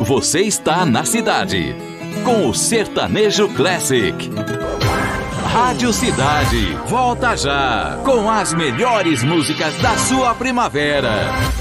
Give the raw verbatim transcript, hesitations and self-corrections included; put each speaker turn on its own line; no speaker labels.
você está na cidade, com o Sertanejo Classic. Rádio Cidade, volta já, com as melhores músicas da sua primavera.